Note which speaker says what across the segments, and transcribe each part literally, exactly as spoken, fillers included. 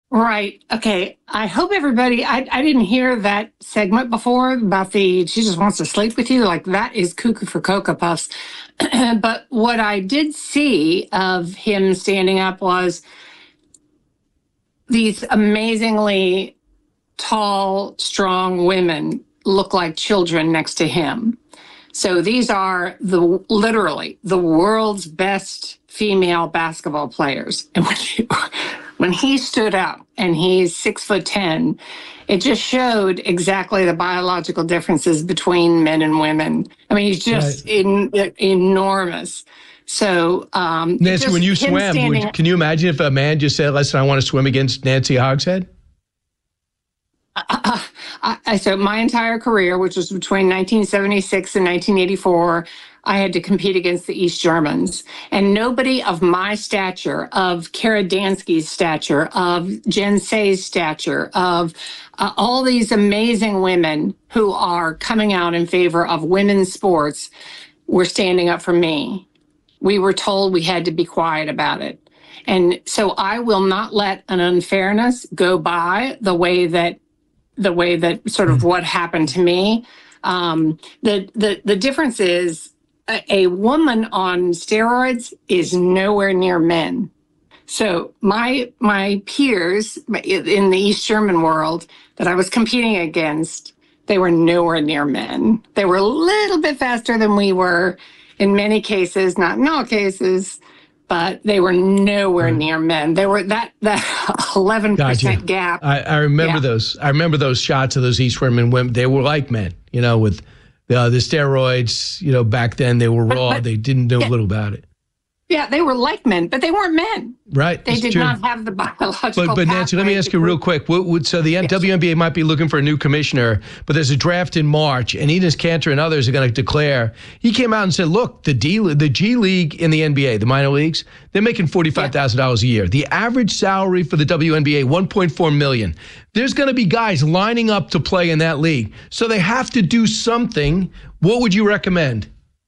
Speaker 1: Right. Okay. I hope everybody, I, I didn't hear that segment before about the, she just wants to sleep with you. Like that is cuckoo for Cocoa Puffs. But what I did see of him standing up was these amazingly tall, strong women look like children next to him. So these are the literally the world's best female basketball players. And when he, when he stood up and he's six foot ten, it just showed exactly the biological differences between men and women. I mean, he's just right. in, enormous. So, um,
Speaker 2: Nancy, when you swam, would, can you imagine if a man just said, "Listen, I want to swim against Nancy Hogshead"?
Speaker 1: Uh, I, so my entire career, which was between nineteen seventy-six and nineteen eighty-four, I had to compete against the East Germans. And nobody of my stature, of Kara Dansky's stature, of Jen Say's stature, of uh, all these amazing women who are coming out in favor of women's sports were standing up for me. We were told we had to be quiet about it. And so I will not let an unfairness go by the way that the way that sort of what happened to me. Um, the, the, the difference is a, a woman on steroids is nowhere near men. So my, my peers in the East German world that I was competing against, they were nowhere near men. They were a little bit faster than we were in many cases, not in all cases, but they were nowhere near men. They were that that eleven percent gap.
Speaker 2: I, I remember yeah. those. I remember those shots of those East German women. They were like men, you know, with uh, the steroids. You know, back then they were raw. But, but, they didn't know
Speaker 1: yeah.
Speaker 2: little about it.
Speaker 1: Yeah, they were like men, but they weren't men.
Speaker 2: Right.
Speaker 1: They did
Speaker 2: true.
Speaker 1: not have the biological.
Speaker 2: But, but Nancy, let me ask you real quick. What would, so the yes. W N B A might be looking for a new commissioner, but there's a draft in March, and Enes Kanter and others are going to declare. He came out and said, look, the D, the G League in the N B A, the minor leagues, they're making forty-five thousand dollars yeah. a year. The average salary for the W N B A, one point four million dollars. There's going to be guys lining up to play in that league. So they have to do something. What would you recommend?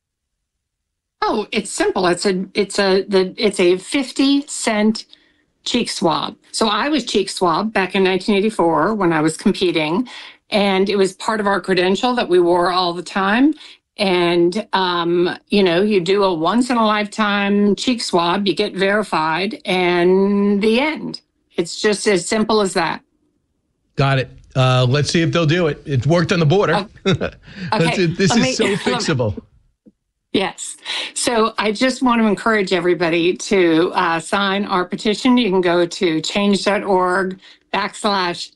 Speaker 1: Oh, it's simple. It's a it's a the it's a fifty cent cheek swab. So I was cheek swabbed back in nineteen eighty-four when I was competing, and it was part of our credential that we wore all the time. And um, you know, you do a once in a lifetime cheek swab, you get verified, and the end. It's just as simple as that.
Speaker 2: Got it. Uh, let's see if they'll do it. It worked on the border.
Speaker 1: Okay. Okay.
Speaker 2: This is so fixable.
Speaker 1: Yes. So I just want to encourage everybody to uh, sign our petition. You can go to change.org backslash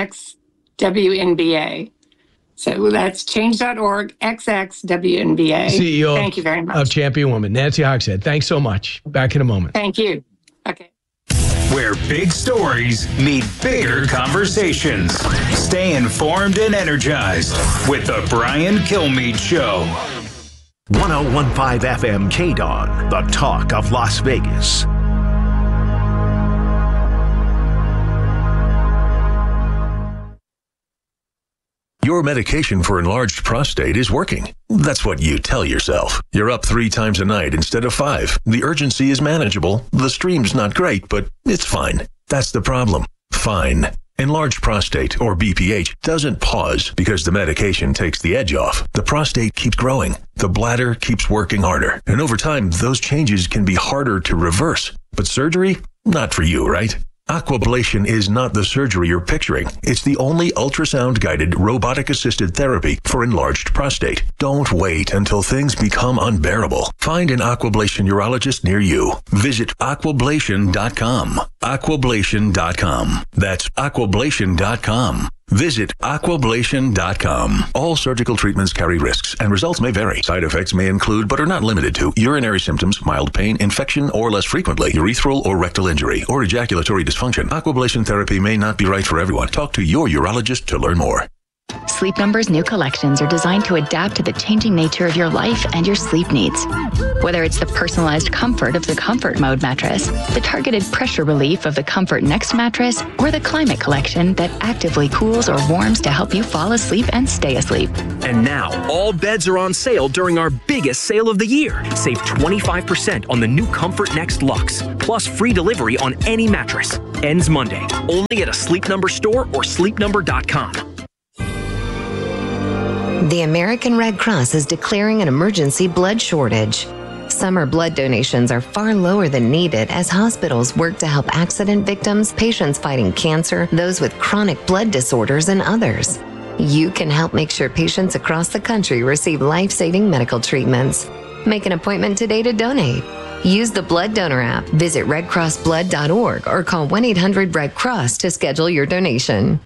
Speaker 1: XXWNBA. So that's change.org XXWNBA.
Speaker 2: C E O
Speaker 1: Thank you very much.
Speaker 2: Of Champion Woman, Nancy Hogshead. Thanks so much. Back in a moment.
Speaker 1: Thank you. Okay.
Speaker 3: Where big stories meet bigger conversations. Stay informed and energized with the Brian Kilmeade Show.
Speaker 4: one oh one point five F M K D O N, the talk of Las Vegas. Your medication for enlarged prostate is working. That's what you tell yourself. You're up three times a night instead of five. The urgency is manageable. The stream's not great, but it's fine. That's the problem. Fine. Enlarged prostate, or B P H, doesn't pause because the medication takes the edge off. The prostate keeps growing. The bladder keeps working harder. And over time, those changes can be harder to reverse. But surgery? Not for you, right? Aquablation is not the surgery you're picturing. It's the only ultrasound-guided, robotic-assisted therapy for enlarged prostate. Don't wait until things become unbearable. Find an Aquablation urologist near you. Visit aquablation dot com. aquablation dot com. That's aquablation dot com. Visit aquablation dot com. All surgical treatments carry risks, and results may vary. Side effects may include, but are not limited to, urinary symptoms, mild pain, infection, or less frequently, urethral or rectal injury, or ejaculatory dysfunction. Aquablation therapy may not be right for everyone. Talk to your urologist to learn more.
Speaker 5: Sleep Number's new collections are designed to adapt to the changing nature of your life and your sleep needs. Whether it's the personalized comfort of the Comfort Mode mattress, the targeted pressure relief of the Comfort Next mattress, or the Climate Collection that actively cools or warms to help you fall asleep and stay asleep.
Speaker 6: And now, all beds are on sale during our biggest sale of the year. Save twenty-five percent on the new Comfort Next Luxe, plus free delivery on any mattress. Ends Monday, only at a Sleep Number store or sleep number dot com.
Speaker 7: The American Red Cross is declaring an emergency blood shortage. Summer blood donations are far lower than needed as hospitals work to help accident victims, patients fighting cancer, those with chronic blood disorders, and others. You can help make sure patients across the country receive life-saving medical treatments. Make an appointment today to donate. Use the Blood Donor app, visit red cross blood dot org, or call one eight hundred red cross to schedule your donation.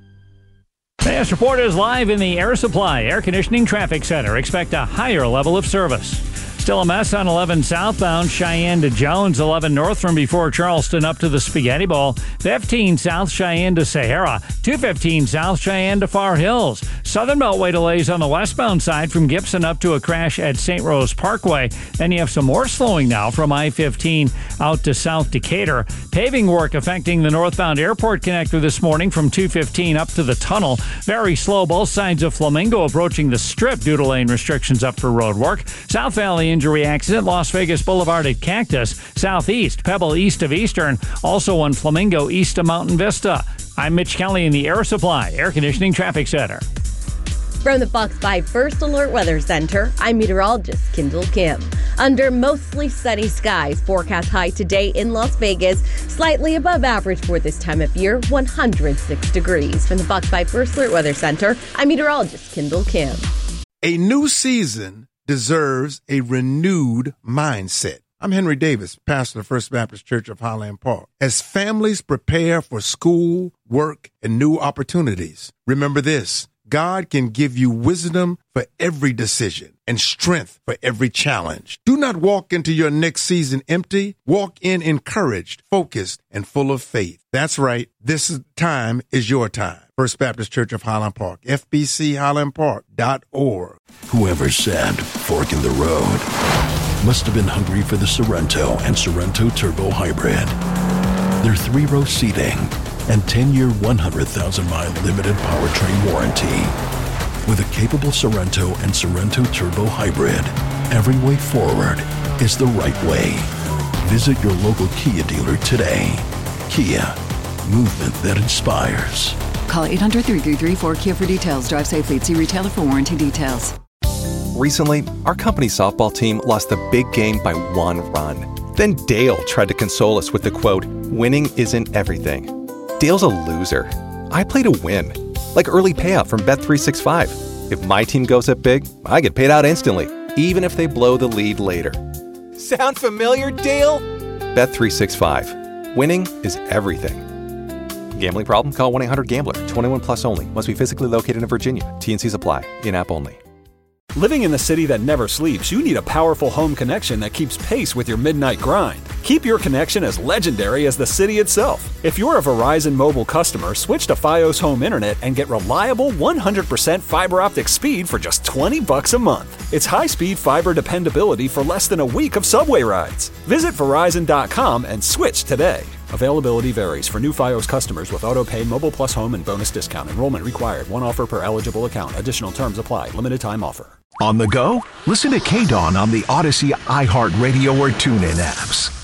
Speaker 8: The Next Report is live in the Air Supply Air Conditioning Traffic Center. Expect a higher level of service. Still a mess on eleven southbound, Cheyenne to Jones, eleven north from before Charleston up to the Spaghetti Bowl, fifteen south Cheyenne to Sahara, two fifteen south Cheyenne to Far Hills. Southern Beltway delays on the westbound side from Gibson up to a crash at Saint Rose Parkway. Then you have some more slowing now from I fifteen out to South Decatur. Paving work affecting the northbound airport connector this morning from two fifteen up to the tunnel. Very slow both sides of Flamingo approaching the Strip due to lane restrictions up for road work. South Valley injury accident, Las Vegas Boulevard at Cactus. Southeast, Pebble east of Eastern. Also on Flamingo east of Mountain Vista. I'm Mitch Kelly in the Air Supply Air Conditioning Traffic Center.
Speaker 9: From the Fox five First Alert Weather Center, I'm meteorologist Kendall Kim. Under mostly sunny skies, forecast high today in Las Vegas, slightly above average for this time of year, one hundred six degrees. From the Fox five First Alert Weather Center, I'm meteorologist Kendall Kim.
Speaker 10: A new season deserves a renewed mindset. I'm Henry Davis, pastor of First Baptist Church of Highland Park. As families prepare for school, work, and new opportunities, remember this: God can give you wisdom for every decision and strength for every challenge. Do not walk into your next season empty. Walk in encouraged, focused, and full of faith. That's right. This time is your time. First Baptist Church of Highland Park, F B C highland park dot org.
Speaker 4: Whoever said fork in the road must have been hungry for the Sorrento and Sorrento Turbo Hybrid. Their three-row seating and ten-year, one hundred thousand mile limited powertrain warranty. With a capable Sorrento and Sorrento Turbo Hybrid, every way forward is the right way. Visit your local Kia dealer today. Kia, movement that inspires.
Speaker 11: Call eight hundred, three three three, four Kia for details. Drive safely. See retailer for warranty details.
Speaker 12: Recently, our company softball team lost the big game by one run. Then Dale tried to console us with the quote, "Winning isn't everything." Dale's a loser. I play to win. Like early payout from Bet three sixty-five. If my team goes up big, I get paid out instantly, even if they blow the lead later. Sound familiar, Dale? Bet three sixty-five. Winning is everything. Gambling problem? Call one eight hundred gambler. twenty-one plus only. Must be physically located in Virginia. T N Cs apply. In-app only.
Speaker 13: Living in the city that never sleeps, you need a powerful home connection that keeps pace with your midnight grind. Keep your connection as legendary as the city itself. If you're a Verizon mobile customer, switch to Fios Home Internet and get reliable one hundred percent fiber optic speed for just twenty bucks a month. It's high-speed fiber dependability for less than a week of subway rides. Visit Verizon dot com and switch today. Availability varies for new Fios customers with auto-pay, mobile plus home, and bonus discount. Enrollment required. One offer per eligible account. Additional terms apply. Limited time offer.
Speaker 14: On the go? Listen to K-Dawn on the Odyssey, iHeartRadio, or TuneIn apps.